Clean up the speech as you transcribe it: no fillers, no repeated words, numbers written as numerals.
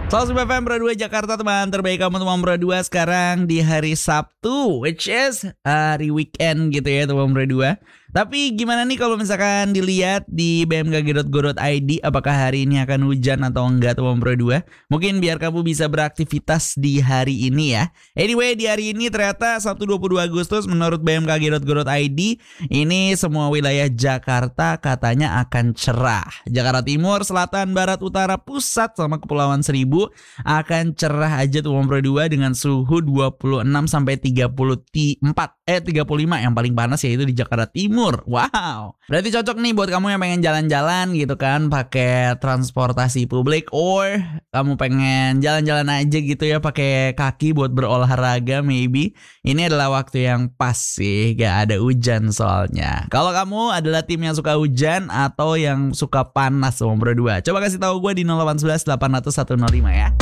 Selamat FM Pro 2 Jakarta, teman terbaik kamu teman Pro 2 sekarang di hari Sabtu, which is hari weekend gitu ya teman Pro 2. Tapi gimana nih kalau misalkan dilihat di bmkg.go.id, apakah hari ini akan hujan atau enggak teman Pro 2? Mungkin biar kamu bisa beraktivitas di hari ini ya. Anyway, di hari ini ternyata Sabtu 22 Agustus menurut bmkg.go.id ini semua wilayah Jakarta katanya akan cerah. Jakarta Timur, Selatan, Barat, Utara, Pusat sama Kepulauan Seribu akan cerah aja tuh Pro 2 dengan suhu 26 sampai 35 yang paling panas yaitu di Jakarta Timur. Wow. Berarti cocok nih buat kamu yang pengen jalan-jalan gitu kan pakai transportasi publik, or kamu pengen jalan-jalan aja gitu ya pakai kaki buat berolahraga maybe. Ini adalah waktu yang pas sih, gak ada hujan soalnya. Kalau kamu adalah tim yang suka hujan atau yang suka panas Pro 2, coba kasih tahu gue di 0811 800 105 ya.